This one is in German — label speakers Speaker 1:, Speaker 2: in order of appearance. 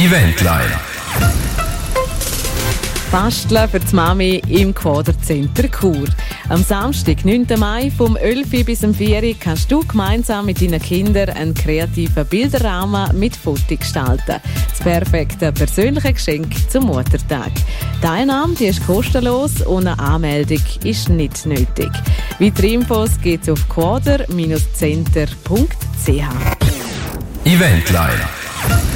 Speaker 1: Eventline.
Speaker 2: Basteln für die Mami im Quadercenter Chur. Am Samstag, 9. Mai, vom 11 bis 4 Uhr kannst du gemeinsam mit deinen Kindern einen kreativen Bilderrahmen mit Fotos gestalten. Das perfekte persönliche Geschenk zum Muttertag. Die Einnahme die ist kostenlos und eine Anmeldung ist nicht nötig. Weitere Infos gibt es auf quader-center.ch.
Speaker 1: Eventline.